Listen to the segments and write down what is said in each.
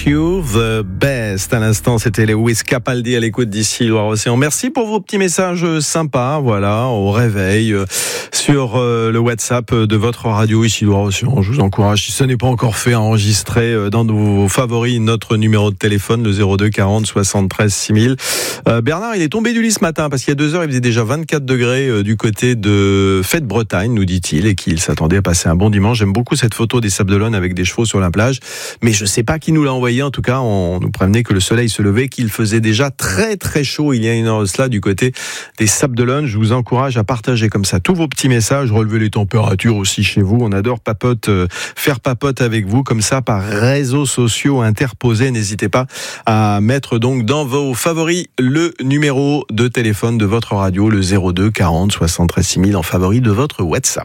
Wish You the Best. À l'instant, c'était Lewis Capaldi à l'écoute d'ici Loire-Océan. Merci pour vos petits messages sympas, voilà, au réveil, sur le WhatsApp de votre radio ici Loire-Océan. Je vous encourage, si ce n'est pas encore fait, à enregistrer dans vos favoris notre numéro de téléphone, le 02 40 73 6000. Bernard, il est tombé du lit ce matin parce qu'il y a 2 heures, il faisait déjà 24 degrés du côté de Fête-Bretagne, nous dit-il, et qu'il s'attendait à passer un bon dimanche. J'aime beaucoup cette photo des Sables-d'Olonne avec des chevaux sur la plage, mais je sais pas qui nous l'a envoyé. En tout cas, on nous prévenait que le soleil se levait, qu'il faisait déjà très très chaud il y a une heure de cela du côté des Sables-d'Olonne. Je vous encourage à partager comme ça tous vos petits messages, relever les températures aussi chez vous. On adore faire papote avec vous comme ça par réseaux sociaux interposés. N'hésitez pas à mettre donc dans vos favoris le numéro de téléphone de votre radio, le 02 40 73 6000 en favori de votre WhatsApp.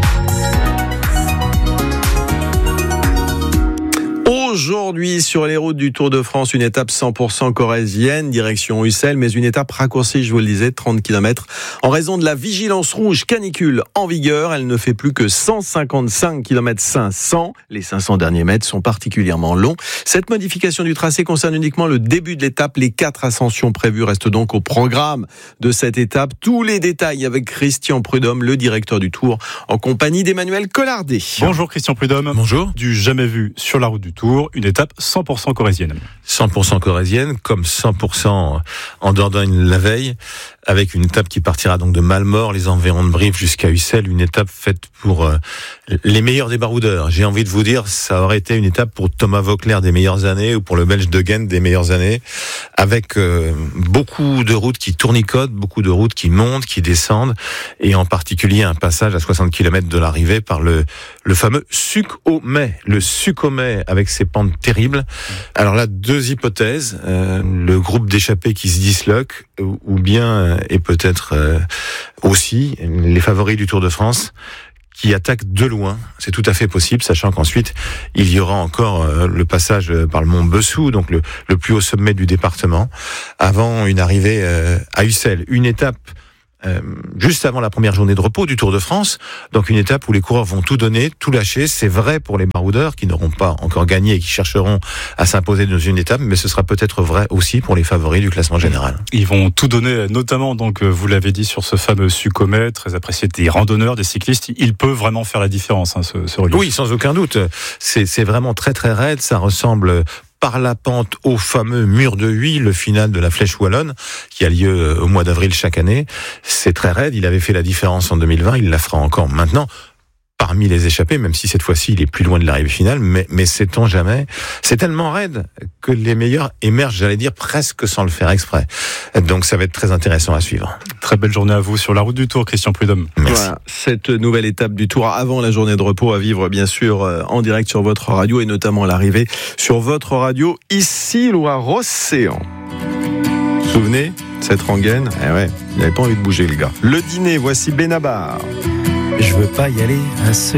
Aujourd'hui, sur les routes du Tour de France, une étape 100% corrézienne, direction Ussel, mais une étape raccourcie, je vous le disais, 30 km. En raison de la vigilance rouge canicule en vigueur, elle ne fait plus que 155 km 500. Les 500 derniers mètres sont particulièrement longs. Cette modification du tracé concerne uniquement le début de l'étape. Les 4 ascensions prévues restent donc au programme de cette étape. Tous les détails avec Christian Prudhomme, le directeur du Tour, en compagnie d'Emmanuel Collardet. Bonjour Christian Prudhomme. Bonjour. Du jamais vu sur la route du Tour, une étape 100% corrézienne. 100% corrézienne, comme 100% en Dordogne la veille, avec une étape qui partira donc de Malmort, les environs de Brive jusqu'à Ussel, une étape faite pour les meilleurs des baroudeurs. J'ai envie de vous dire, ça aurait été une étape pour Thomas Voeckler des meilleures années ou pour le Belge de Ghent des meilleures années, avec beaucoup de routes qui tournicotent, beaucoup de routes qui montent, qui descendent, et en particulier un passage à 60 km de l'arrivée par le fameux Suc-au-Mai, le Suc-au-Mai avec ses pentes terribles. Alors là, 2 hypothèses, le groupe d'échappés qui se disloque, ou bien, et peut-être aussi, les favoris du Tour de France qui attaquent de loin. C'est tout à fait possible, sachant qu'ensuite, il y aura encore le passage par le mont Bessou, donc le plus haut sommet du département, avant une arrivée à Ussel. Une étape juste avant la première journée de repos du Tour de France, donc une étape où les coureurs vont tout donner, tout lâcher. C'est vrai pour les baroudeurs qui n'auront pas encore gagné et qui chercheront à s'imposer dans une étape, mais ce sera peut-être vrai aussi pour les favoris du classement général. Ils vont tout donner, notamment, donc vous l'avez dit, sur ce fameux Suc-au-Mai, très apprécié des randonneurs, des cyclistes. Il peut vraiment faire la différence, ce relief. Oui, sans aucun doute. C'est vraiment très très raide. Ça ressemble par la pente au fameux mur de Huy, le final de la Flèche Wallonne, qui a lieu au mois d'avril chaque année. C'est très raide, il avait fait la différence en 2020, il la fera encore maintenant, parmi les échappés, même si cette fois-ci il est plus loin de l'arrivée finale, mais sait-on jamais. C'est tellement raide que les meilleurs émergent, j'allais dire, presque sans le faire exprès. Donc ça va être très intéressant à suivre. Très belle journée à vous sur la route du Tour, Christian Prudhomme. Merci. Voilà, cette nouvelle étape du Tour avant la journée de repos à vivre bien sûr en direct sur votre radio et notamment à l'arrivée sur votre radio ici Loire-Océan. Vous vous souvenez, cette rengaine, il n'avait pas envie de bouger le gars. Le dîner, voici Benabar. Je veux pas y aller à ce